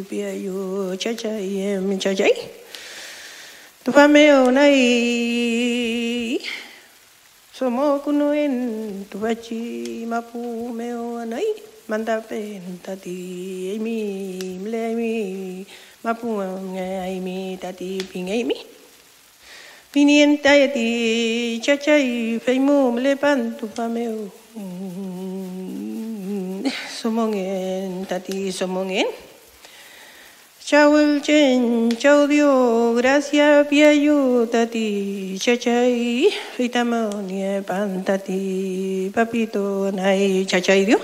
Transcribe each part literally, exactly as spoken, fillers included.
Piayu chachay em chachay tu fameo nai somo kunuin tu bachi mapu meo nai manda pen tati mi mle mi mapu ngai mi tati pingai mi pinienta ti chachay feimu mle pan tu fameo somongen tati somongen. Chau el chen, chau Dios, gracias piayu tati, chachay, fitamonie pan tati, papito nai chachay Dios.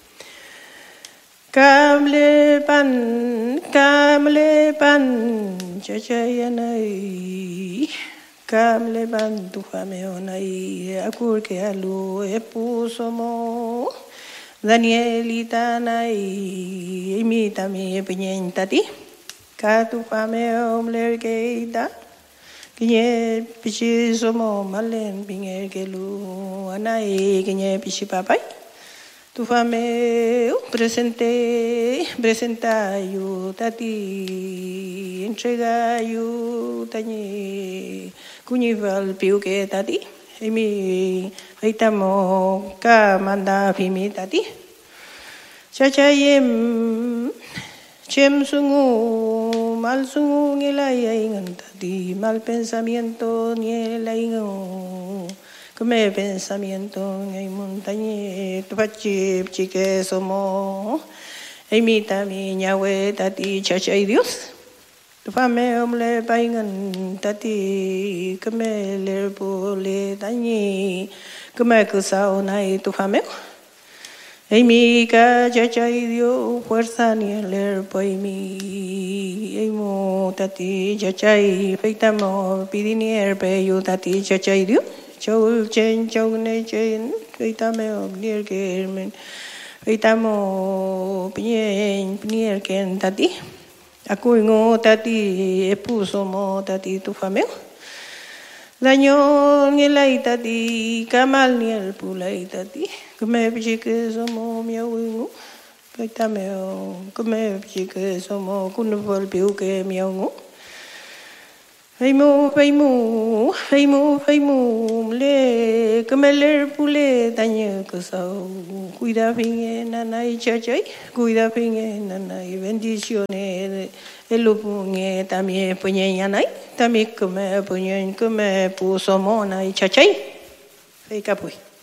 Cable pan, cable pan, chachay nai, cable pan tu fameo nai, akur que alu epuso mo, Danielita nai, imita mi piñen tati. Katu fameo mlerkeita kinye pichi somo malen pinger kelu anai kinye pichi papai tu fameo presente presenta yu tati entrega yu tani kunyival piuke tati emi aitamo ka manda pimi tati chachayem Chem sungu, mal sungu ngilay ay ngantati, mal pensamiento ngilay ngo. Kame pensamiento ngay montañe, tupachip chique somo. Ay mita mi ñawe tati chachay Dios. Tupame omle paingan tati, kame lerpo le tañi, kame kusao nay tupameo. Ay mi ka chachay Dios, fuerza ni el erpo ay mi. Ay mo tati chachay, feitamo pidini erpe yu tati chachay Dios. Chau chen, chau ne chen, feitame omnier kermen. Feitamo pinien, pinier ken tati. Aku ngo tati, epuso mo tati tu fameo. Daño ngilay tati, kamal ni el pulay tati. Kame pichike somo miaungu, kaitameo. Kame pichike somo kunupol piuke miaungu. Feimu, feimu, feimu, feimu, le, kame ler pule daño kasao. Cuida finge nanay chachay, cuida finge nanay bendiciones. El lupunge también puñe yanay, también come puñe, come puso mona y chachay. Fei capui.